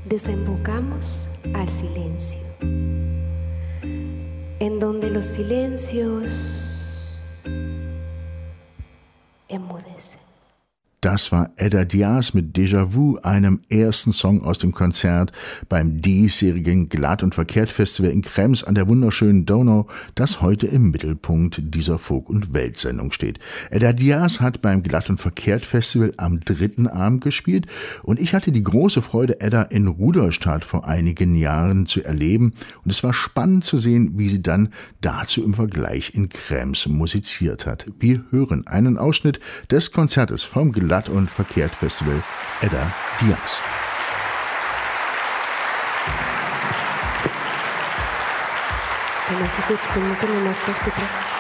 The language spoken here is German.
desembocamos al silencio, en donde los silencios enmudecen. Das war Edda Diaz mit Déjà-vu, einem ersten Song aus dem Konzert beim diesjährigen Glatt- und Verkehrt-Festival in Krems an der wunderschönen Donau, das heute im Mittelpunkt dieser Folk- und Weltsendung steht. Edda Diaz hat beim Glatt- und Verkehrt-Festival am 3. Abend gespielt und ich hatte die große Freude, Edda in Rudolstadt vor einigen Jahren zu erleben und es war spannend zu sehen, wie sie dann dazu im Vergleich in Krems musiziert hat. Wir hören einen Ausschnitt des Konzertes vom Glatt- und Verkehrt-Festival Edda Diaz. Tomasito, permíteme más que usted.